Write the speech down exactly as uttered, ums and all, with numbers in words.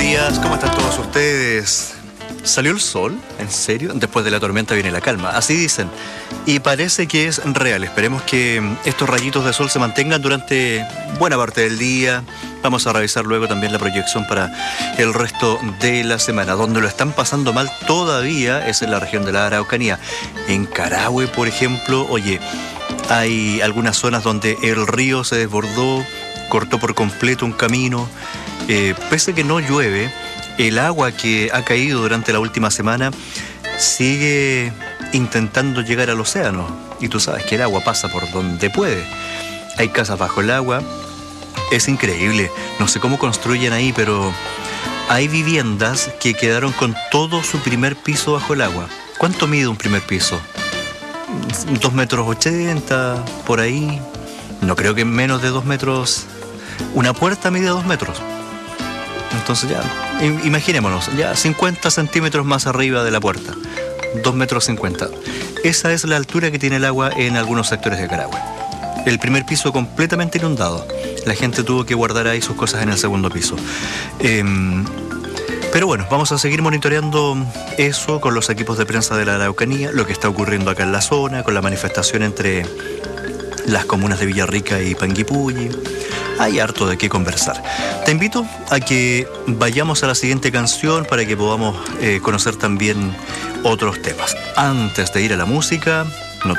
días, ¿cómo están todos ustedes? ¿Salió el sol? ¿En serio? Después de la tormenta viene la calma, así dicen. Y parece que es real. Esperemos que estos rayitos de sol se mantengan durante buena parte del día. Vamos a revisar luego también la proyección para el resto de la semana. Donde lo están pasando mal todavía es en la región de la Araucanía. En Carahue, por ejemplo, oye, hay algunas zonas donde el río se desbordó, cortó por completo un camino. Eh, pese a que no llueve, el agua que ha caído durante la última semana sigue intentando llegar al océano. Y tú sabes que el agua pasa por donde puede. Hay casas bajo el agua. Es increíble. No sé cómo construyen ahí, pero hay viviendas que quedaron con todo su primer piso bajo el agua. ¿Cuánto mide un primer piso? Dos metros ochenta, por ahí. No creo que menos de dos metros. Una puerta mide dos metros. Entonces ya, imaginémonos, ya cincuenta centímetros más arriba de la puerta, dos metros cincuenta. Esa es la altura que tiene el agua en algunos sectores de Carahue. El primer piso completamente inundado. La gente tuvo que guardar ahí sus cosas en el segundo piso. Eh, pero bueno, vamos a seguir monitoreando eso con los equipos de prensa de la Araucanía, lo que está ocurriendo acá en la zona, con la manifestación entre las comunas de Villarrica y Panguipulli. Hay harto de qué conversar. Te invito a que vayamos a la siguiente canción para que podamos eh, conocer también otros temas. Antes de ir a la música,